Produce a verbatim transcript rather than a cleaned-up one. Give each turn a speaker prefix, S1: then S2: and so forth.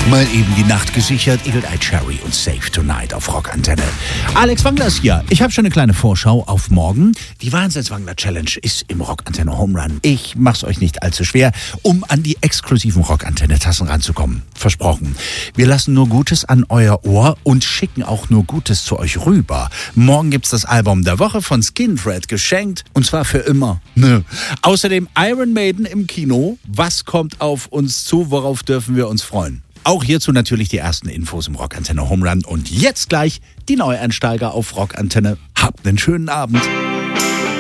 S1: Mal eben die Nacht gesichert, Eagle Eye Cherry und Safe Tonight auf Rockantenne. Alex Wangler ist hier. Ich habe schon eine kleine Vorschau auf morgen. Die Wahnsinns-Wangler-Challenge ist im Rockantenne Home Run. Ich mach's euch nicht allzu schwer, um an die exklusiven Rockantenne-Tassen ranzukommen. Versprochen. Wir lassen nur Gutes an euer Ohr und schicken auch nur Gutes zu euch rüber. Morgen gibt's das Album der Woche von Skinfred geschenkt. Und zwar für immer. Nö. Außerdem Iron Maiden im Kino. Was kommt auf uns zu? Worauf dürfen wir uns freuen? Auch hierzu natürlich die ersten Infos im Rockantenne Home Run. Und jetzt gleich die Neueinsteiger auf Rockantenne. Habt einen schönen Abend.